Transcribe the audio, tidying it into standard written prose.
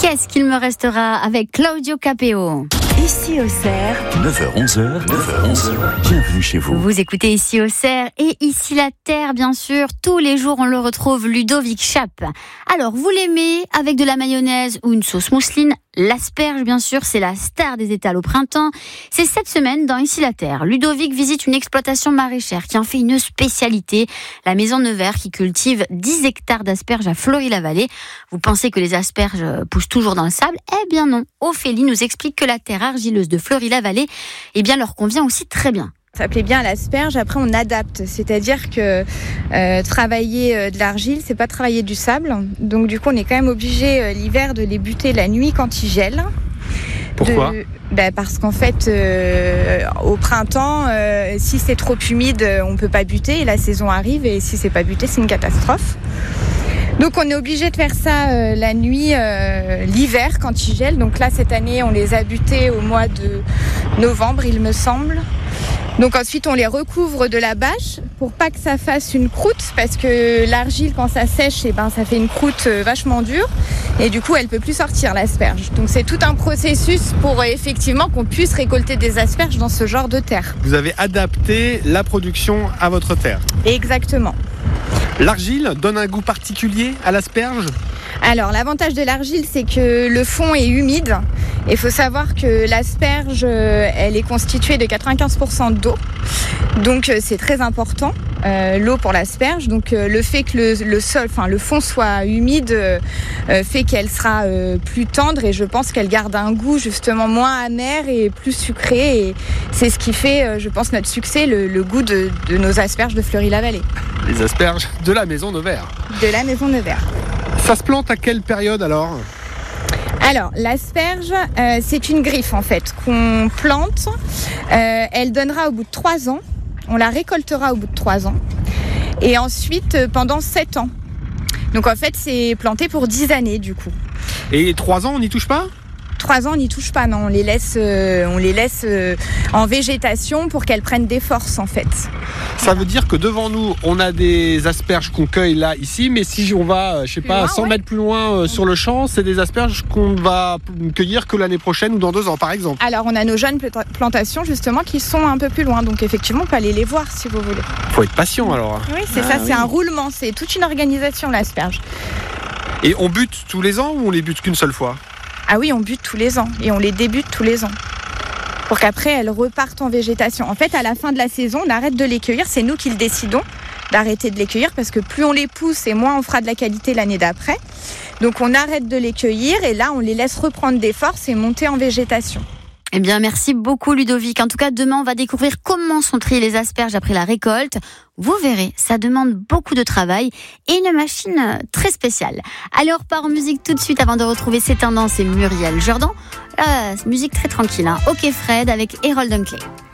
Qu'est-ce qu'il me restera avec Claudio Capéo. Ici au Cerf, 9h-11h, bienvenue chez vous. Vous écoutez Ici au Cerf et Ici la Terre, bien sûr. Tous les jours, on le retrouve, Ludovic Chape. Alors, vous l'aimez avec de la mayonnaise ou une sauce mousseline? L'asperge, bien sûr, c'est la star des étals au printemps. C'est cette semaine dans Ici la Terre. Ludovic visite une exploitation maraîchère qui en fait une spécialité. La Maison Nevers qui cultive 10 hectares d'asperges à Fleury-la-Vallée. Vous pensez que les asperges poussent toujours dans le sable? Eh bien non. Ophélie nous explique que la terre argileuse de Fleury-la-Vallée, eh bien, leur convient aussi très bien. Ça plaît bien à l'asperge, après on adapte, c'est-à-dire que travailler de l'argile, c'est pas travailler du sable. Donc du coup on est quand même obligé l'hiver de les buter la nuit quand ils gèlent. Pourquoi ? Parce qu'en fait, au printemps, si c'est trop humide, on peut pas buter et la saison arrive et si c'est pas buté, c'est une catastrophe. Donc on est obligé de faire ça la nuit, l'hiver quand ils gèlent. Donc là cette année on les a butés au mois de novembre il me semble. Donc ensuite on les recouvre de la bâche pour pas que ça fasse une croûte parce que l'argile quand ça sèche ça fait une croûte vachement dure et du coup elle peut plus sortir l'asperge. Donc c'est tout un processus pour effectivement qu'on puisse récolter des asperges dans ce genre de terre. Vous avez adapté la production à votre terre. Exactement. L'argile donne un goût particulier à l'asperge ? Alors l'avantage de l'argile c'est que le fond est humide. Il faut savoir que l'asperge, elle est constituée de 95% d'eau. Donc c'est très important, l'eau pour l'asperge. Donc le fait que le fond soit humide fait qu'elle sera plus tendre et je pense qu'elle garde un goût justement moins amer et plus sucré. Et c'est ce qui fait, je pense, notre succès, le goût de nos asperges de Fleury-la-Vallée. Les asperges de la Maison Nevers. De la Maison Nevers. Ça se plante à quelle période alors ? Alors, l'asperge, c'est une griffe en fait qu'on plante. Elle donnera au bout de 3 ans. On la récoltera au bout de 3 ans. Et ensuite, pendant 7 ans. Donc en fait, c'est planté pour 10 années du coup. Et 3 ans, on n'y touche pas ? 3 ans, on n'y touche pas, non. On les laisse en végétation pour qu'elles prennent des forces en fait. Ça veut dire que devant nous, on a des asperges qu'on cueille là, ici, mais si on va, 100 mètres plus loin sur le champ, c'est des asperges qu'on va cueillir que l'année prochaine ou dans 2 ans, par exemple. Alors, on a nos jeunes plantations, justement, qui sont un peu plus loin. Donc, effectivement, on peut aller les voir, si vous voulez. Faut être patient, alors. Oui, c'est ça, c'est un roulement. C'est toute une organisation, l'asperge. Et on bute tous les ans ou on les bute qu'une seule fois ? Ah oui, on bute tous les ans. Et on les débute tous les ans. Pour qu'après, elles repartent en végétation. En fait, à la fin de la saison, on arrête de les cueillir. C'est nous qui le décidons d'arrêter de les cueillir parce que plus on les pousse et moins on fera de la qualité l'année d'après. Donc, on arrête de les cueillir et là, on les laisse reprendre des forces et monter en végétation. Eh bien, merci beaucoup Ludovic. En tout cas, demain, on va découvrir comment sont triées les asperges après la récolte. Vous verrez, ça demande beaucoup de travail et une machine très spéciale. Alors, part en musique tout de suite avant de retrouver ces tendances et Muriel Jordan. Musique très tranquille, hein. OK Fred avec Harold Dunkley.